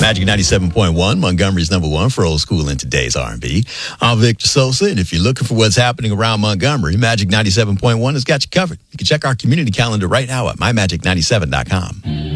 Magic 97.1, Montgomery's number one for old school and today's R&B. I'm Victor Sosa, and if you're looking for what's happening around Montgomery, Magic 97.1 has got you covered. You can check our community calendar right now at mymagic97.com.